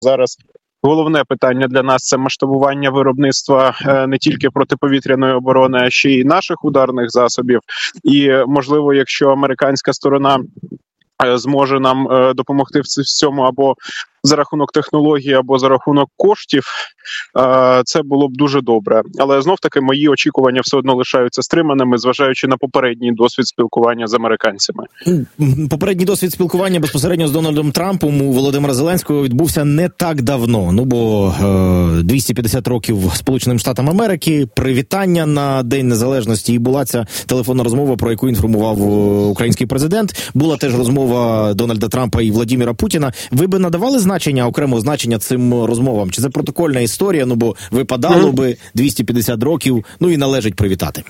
зараз головне питання для нас – це масштабування виробництва не тільки протиповітряної оборони, а ще й наших ударних засобів. І, можливо, якщо американська сторона зможе нам допомогти в цьому або за рахунок технології, або за рахунок коштів, це було б дуже добре. Але знов-таки мої очікування все одно лишаються стриманими, зважаючи на попередній досвід спілкування з американцями. Попередній досвід спілкування безпосередньо з Дональдом Трампом у Володимира Зеленського відбувся не так давно. Бо 250 років Сполученим Штатам Америки, привітання на День Незалежності, і була ця телефонна розмова, про яку інформував український президент. Була теж розмова Дональда Трампа і Владимира Путіна. Ви би надавали окремого значення цим розмовам? Чи це протокольна історія? Бо випадало би 250 років, і належить привітати.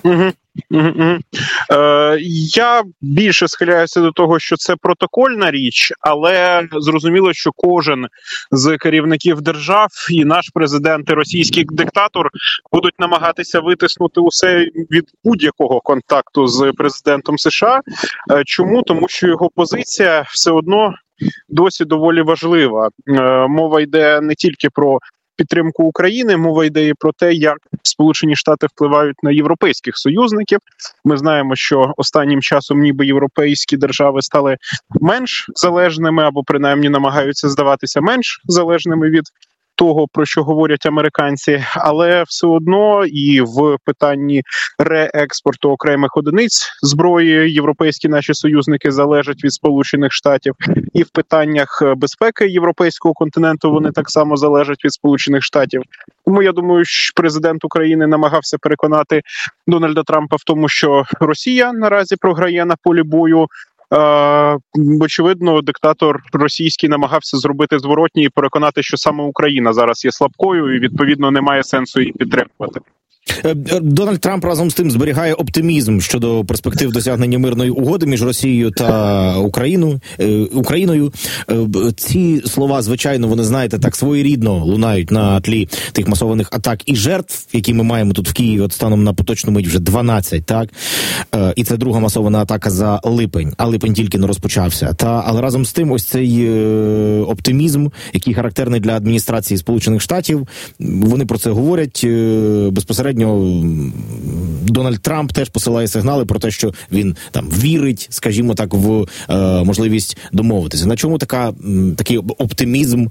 Я більше схиляюся до того, що це протокольна річ, але зрозуміло, що кожен з керівників держав, і наш президент, і російський диктатор будуть намагатися витиснути усе від будь-якого контакту з президентом США. Чому? Тому що його позиція все одно досі доволі важлива. Мова йде не тільки про підтримку України, мова йде і про те, як Сполучені Штати впливають на європейських союзників. Ми знаємо, що останнім часом ніби європейські держави стали менш залежними, або принаймні намагаються здаватися менш залежними від того, про що говорять американці, але все одно і в питанні реекспорту окремих одиниць зброї європейські наші союзники залежать від Сполучених Штатів, і в питаннях безпеки європейського континенту вони так само залежать від Сполучених Штатів. Тому я думаю, що президент України намагався переконати Дональда Трампа в тому, що Росія наразі програє на полі бою. Очевидно, диктатор російський намагався зробити зворотні і переконати, що саме Україна зараз є слабкою і, відповідно, немає сенсу її підтримувати. Дональд Трамп разом з тим зберігає оптимізм щодо перспектив досягнення мирної угоди між Росією та Україною. Ці слова, звичайно, вони, знаєте, так своєрідно лунають на тлі тих масованих атак і жертв, які ми маємо тут в Києві, от станом на поточну мить вже 12, так? І це друга масована атака за липень, а липень тільки не розпочався. Але разом з тим ось цей оптимізм, який характерний для адміністрації Сполучених Штатів, вони про це говорять безпосередньо. Дональд Трамп теж посилає сигнали про те, що він там вірить, скажімо так, в можливість домовитися. На чому такий оптимізм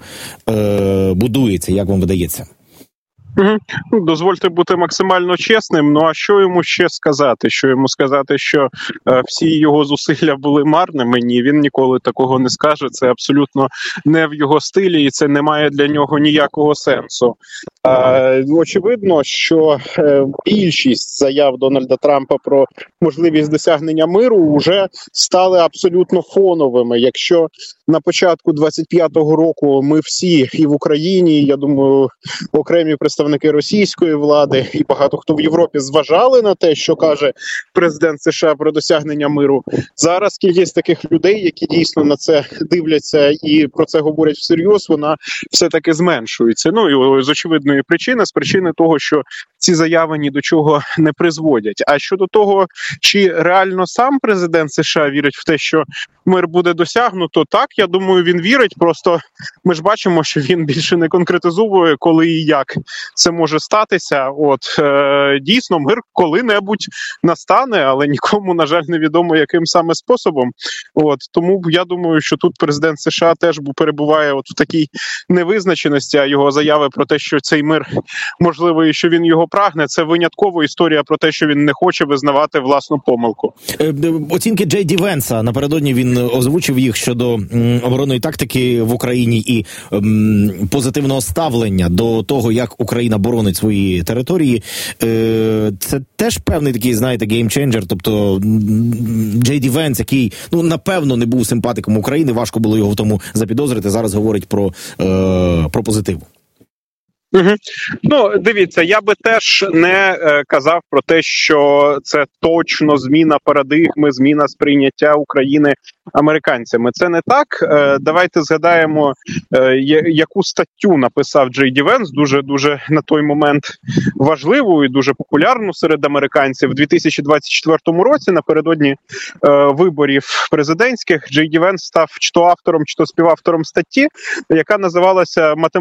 будується, як вам видається? Дозвольте бути максимально чесним. А що йому ще сказати? Що йому сказати, що всі його зусилля були марними? Ні, він ніколи такого не скаже. Це абсолютно не в його стилі, і це не має для нього ніякого сенсу. Очевидно, що більшість заяв Дональда Трампа про можливість досягнення миру вже стали абсолютно фоновими. Якщо на початку 25-го року ми всі і в Україні, я думаю, окремі представники російської влади і багато хто в Європі зважали на те, що каже президент США про досягнення миру, зараз кількість таких людей, які дійсно на це дивляться і про це говорять всерйоз, вона все-таки зменшується. І з очевидної причини, з причини того, що ці заяви ні до чого не призводять. А щодо того, чи реально сам президент США вірить в те, що мир буде досягнуто, так, я думаю, він вірить, просто ми ж бачимо, що він більше не конкретизує, коли і як це може статися. Дійсно, мир коли-небудь настане, але нікому, на жаль, невідомо, яким саме способом. Тому я думаю, що тут президент США теж перебуває в такій невизначеності, а його заяви про те, що цей мир можливий і що він його прагне, це винятково історія про те, що він не хоче визнавати власну помилку. Оцінки Джей Ді Венса, напередодні він озвучив їх щодо оборонної тактики в Україні і позитивного ставлення до того, як Україна боронить свої території. Це теж певний такий, знаєте, геймченджер, тобто Джей Ді Венс, який, напевно, не був симпатиком України, важко було його в тому запідозрити, зараз говорить про позитив. Угу. Ну, дивіться, я би теж не казав про те, що це точно зміна парадигми, зміна сприйняття України американцями. Це не так. Давайте згадаємо, яку статтю написав Джей Ді Венс, дуже на той момент важливу і дуже популярну серед американців. У 2024 році, напередодні виборів президентських, Джей Ді Венс став чи то автором, чи то співавтором статті, яка називалася